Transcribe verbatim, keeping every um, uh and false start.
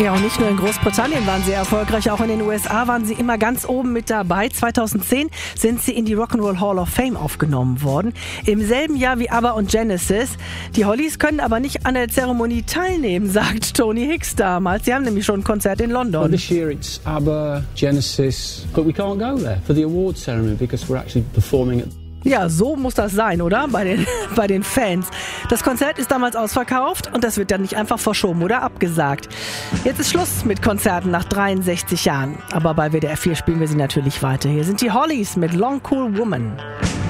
Ja, und nicht nur in Großbritannien waren sie erfolgreich, auch in den U S A waren sie immer ganz oben mit dabei. zweitausendzehn sind sie in die Rock'n'Roll Hall of Fame aufgenommen worden. Im selben Jahr wie ABBA und Genesis. Die Hollies können aber nicht an der Zeremonie teilnehmen, sagt Tony Hicks damals. Sie haben nämlich schon ein Konzert in London. Well, this year it's ABBA, Genesis, but we can't go there for the award ceremony because we're actually performing at. Ja, so muss das sein, oder? Bei den, bei den Fans. Das Konzert ist damals ausverkauft und das wird dann nicht einfach verschoben oder abgesagt. Jetzt ist Schluss mit Konzerten nach dreiundsechzig Jahren. Aber bei W D R vier spielen wir sie natürlich weiter. Hier sind die Hollies mit Long Cool Woman.